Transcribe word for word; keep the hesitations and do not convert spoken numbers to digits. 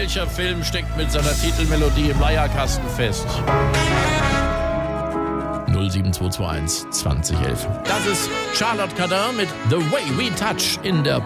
welcher Film steckt mit seiner Titelmelodie im Leierkasten fest? null sieben zwei zwei eins zwanzig elf. Das ist Charlotte Cardin mit The Way We Touch in der